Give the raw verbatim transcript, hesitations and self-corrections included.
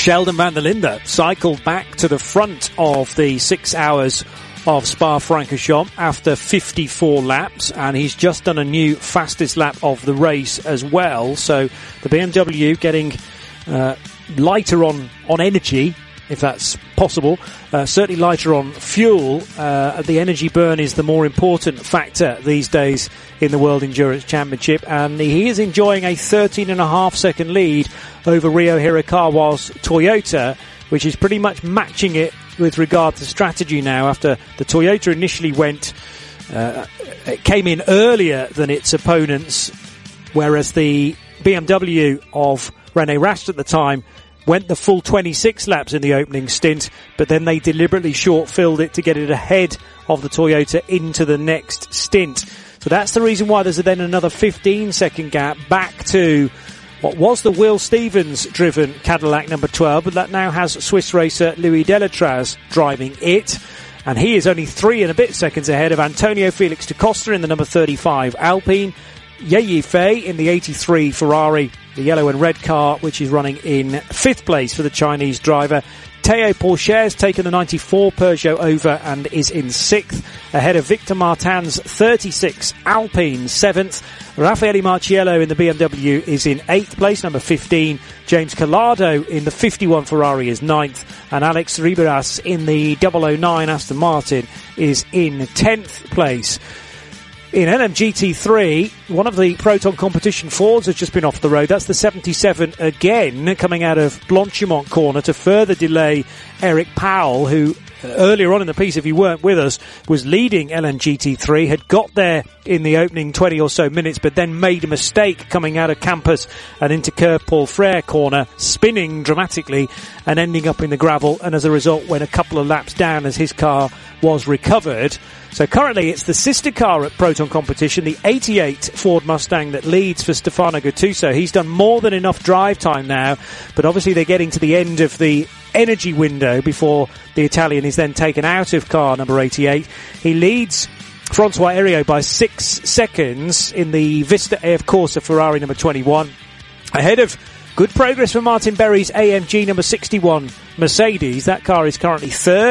Sheldon van der Linde cycled back to the front of the six hours of Spa-Francorchamps after fifty-four laps, and he's just done a new fastest lap of the race as well. So the B M W getting uh, lighter on, on energy, if that's possible, uh, certainly lighter on fuel. Uh, the energy burn is the more important factor these days in the World Endurance Championship, and he is enjoying a thirteen and a half second lead over Ryo Hirakawa's Toyota, which is pretty much matching it with regard to strategy now, after the Toyota initially went, uh, it came in earlier than its opponents, whereas the B M W of René Rast at the time went the full twenty-six laps in the opening stint, but then they deliberately short-filled it to get it ahead of the Toyota into the next stint. So that's the reason why there's then another fifteen second gap back to what was the Will Stevens driven Cadillac number twelve, but that now has Swiss racer Louis Delatraz driving it. And he is only three and a bit seconds ahead of Antonio Felix da Costa in the number thirty-five Alpine, Ye Yifei in the eighty-three Ferrari, the yellow and red car, which is running in fifth place for the Chinese driver. Théo Pourchaire taken the ninety-four Peugeot over and is in sixth, ahead of Victor Martin's thirty-six Alpine seventh. Raffaele Marciello in the B M W is in eighth place, number fifteen. James Collado in the fifty-one Ferrari is ninth, and Alex Riberas in the double oh nine Aston Martin is in tenth place. In L M G T three, one of the Proton competition Fords has just been off the road. That's the seventy-seven again, coming out of Blanchimont corner to further delay Eric Powell, who uh, earlier on in the piece, if you weren't with us, was leading L M G T three, had got there in the opening twenty or so minutes, but then made a mistake coming out of Campus and into Curve Paul Frere corner, spinning dramatically and ending up in the gravel, and as a result went a couple of laps down as his car was recovered. So currently it's the sister car at Proton competition, the eighty-eight Ford Mustang, that leads for Stefano Gattuso. He's done more than enough drive time now, but obviously they're getting to the end of the energy window before the Italian is then taken out of car number eighty-eight. He leads Francois Heriot by six seconds in the Vista A F Corsa Ferrari number twenty-one, ahead of good progress for Martin Berry's A M G number sixty-one Mercedes. That car is currently third.